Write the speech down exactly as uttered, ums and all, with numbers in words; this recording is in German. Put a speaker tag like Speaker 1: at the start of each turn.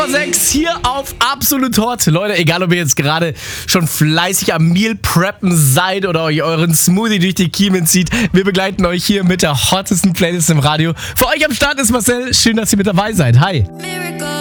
Speaker 1: vor sechs hier auf Absolut Hot. Leute, egal ob ihr jetzt gerade schon fleißig am Meal preppen seid oder euch euren Smoothie durch die Kiemen zieht, wir begleiten euch hier mit der hottesten Playlist im Radio. Für euch am Start ist Marcel. Schön, dass ihr mit dabei seid. Hi.